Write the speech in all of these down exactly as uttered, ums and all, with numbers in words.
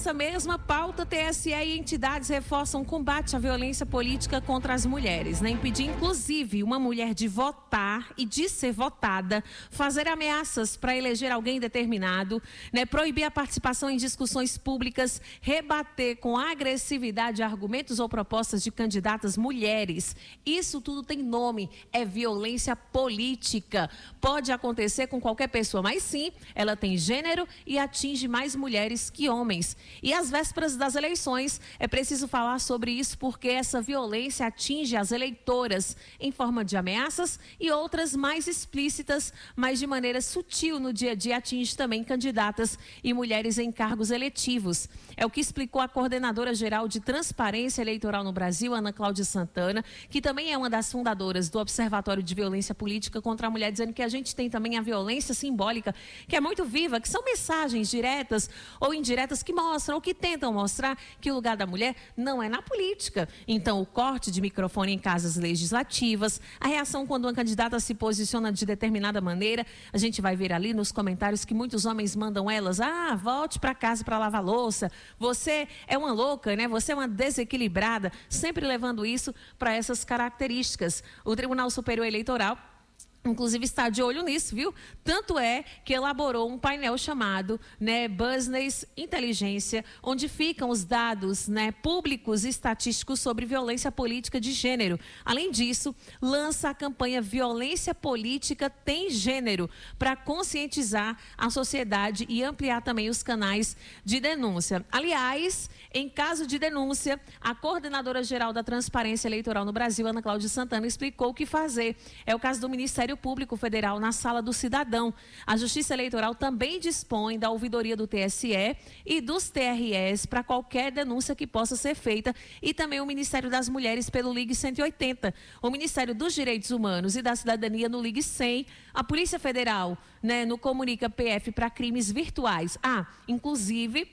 nessa mesma pauta, T S E e entidades reforçam o combate à violência política contra as mulheres, né? Impedir, inclusive, uma mulher de votar e de ser votada, fazer ameaças para eleger alguém determinado, né? Proibir a participação em discussões públicas, rebater com agressividade argumentos ou propostas de candidatas mulheres. Isso tudo tem nome, é violência política. Pode acontecer com qualquer pessoa, mas sim, ela tem gênero e atinge mais mulheres que homens. E às vésperas das eleições, é preciso falar sobre isso porque essa violência atinge as eleitoras em forma de ameaças e outras mais explícitas, mas de maneira sutil no dia a dia atinge também candidatas e mulheres em cargos eletivos. É o que explicou a coordenadora geral de Transparência Eleitoral no Brasil, Ana Cláudia Santana, que também é uma das fundadoras do Observatório de Violência Política contra a Mulher, dizendo que a gente tem também a violência simbólica, que é muito viva, que são mensagens diretas ou indiretas que mostram ou que tentam mostrar que o lugar da mulher não é na política. Então, o corte de microfone em casas legislativas, a reação quando uma candidata se posiciona de determinada maneira, a gente vai ver ali nos comentários que muitos homens mandam elas, ah, volte para casa para lavar louça, você é uma louca, né? Você é uma desequilibrada, sempre levando isso para essas características. O Tribunal Superior Eleitoral, inclusive, está de olho nisso, viu? Tanto é que elaborou um painel chamado, né, Business Inteligência, onde ficam os dados, né, públicos e estatísticos sobre violência política de gênero. Além disso, lança a campanha Violência Política Tem Gênero, para conscientizar a sociedade e ampliar também os canais de denúncia. Aliás, em caso de denúncia, a coordenadora geral da Transparência Eleitoral no Brasil, Ana Cláudia Santana, explicou o que fazer. É o caso do Ministério Público Federal na Sala do Cidadão. A Justiça Eleitoral também dispõe da ouvidoria do T S E e dos T R Es para qualquer denúncia que possa ser feita, e também o Ministério das Mulheres pelo Ligue cento e oitenta, o Ministério dos Direitos Humanos e da Cidadania no Ligue cem, a Polícia Federal, né, no Comunica P F para crimes virtuais. Ah, inclusive,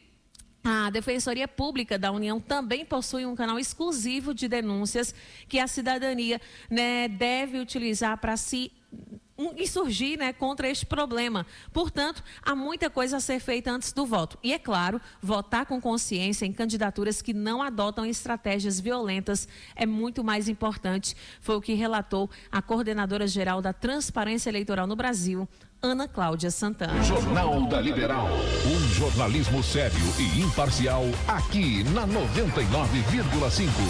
a Defensoria Pública da União também possui um canal exclusivo de denúncias que a cidadania, né, deve utilizar para se insurgir, né, contra este problema. Portanto, há muita coisa a ser feita antes do voto. E, é claro, votar com consciência em candidaturas que não adotam estratégias violentas é muito mais importante. Foi o que relatou a coordenadora geral da Transparência Eleitoral no Brasil, Ana Cláudia Santana. Jornal da Liberal. Um jornalismo sério e imparcial aqui na noventa e nove vírgula cinco.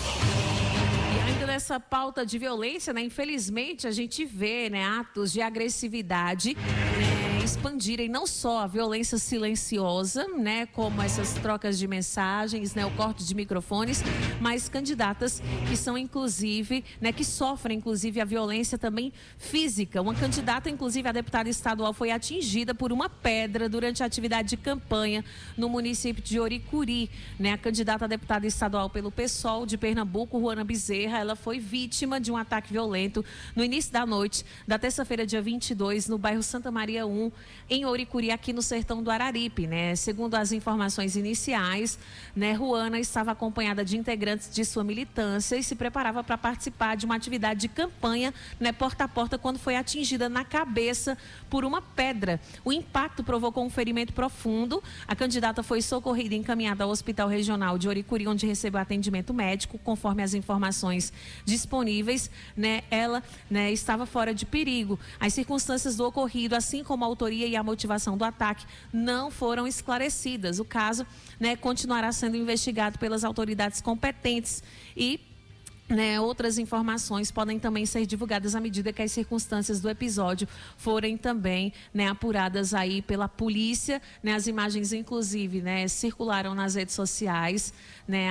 Ainda nessa pauta de violência, né, infelizmente a gente vê, né, atos de agressividade, né, expandirem não só a violência silenciosa, né, como essas trocas de mensagens, né, o corte de microfones, mas candidatas que são inclusive, né, que sofrem inclusive a violência também física. Uma candidata, inclusive a deputada estadual, foi atingida por uma pedra durante a atividade de campanha no município de Oricuri, né, a candidata a deputada estadual pelo PSOL de Pernambuco, Ruana Bezerra, ela foi vítima de um ataque violento no início da noite da terça-feira, dia vinte e dois, no bairro Santa Maria um, em Oricuri, aqui no sertão do Araripe, né? Segundo as informações iniciais, né, Ruana estava acompanhada de integrantes de sua militância e se preparava para participar de uma atividade de campanha, né, porta a porta, quando foi atingida na cabeça por uma pedra. O impacto provocou um ferimento profundo. A candidata foi socorrida e encaminhada ao Hospital Regional de Oricuri, onde recebeu atendimento médico, conforme as informações disponíveis, né, ela, né, estava fora de perigo. As circunstâncias do ocorrido, assim como a autoria e a motivação do ataque, não foram esclarecidas. O caso, né, continuará sendo investigado pelas autoridades competentes e, né, outras informações podem também ser divulgadas à medida que as circunstâncias do episódio forem também, né, apuradas aí pela polícia, né, as imagens inclusive, né, circularam nas redes sociais, né,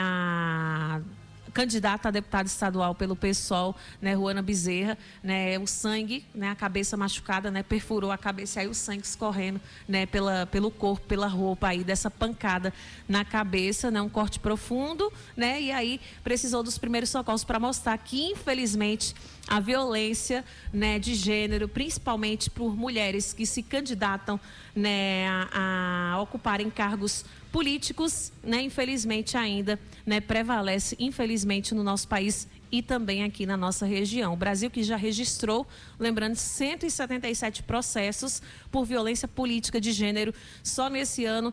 a candidata a deputada estadual pelo PSOL, né, Ruana Bezerra, né, o sangue, né, a cabeça machucada, né, perfurou a cabeça e aí o sangue escorrendo, né, pela, pelo corpo, pela roupa aí dessa pancada na cabeça, né, um corte profundo, né, e aí precisou dos primeiros socorros para mostrar que, infelizmente, a violência, né, de gênero, principalmente por mulheres que se candidatam, né, a, a ocuparem cargos políticos, né, infelizmente ainda, né, prevalece, infelizmente, no nosso país e também aqui na nossa região. O Brasil, que já registrou, lembrando, cento e setenta e sete processos por violência política de gênero só nesse ano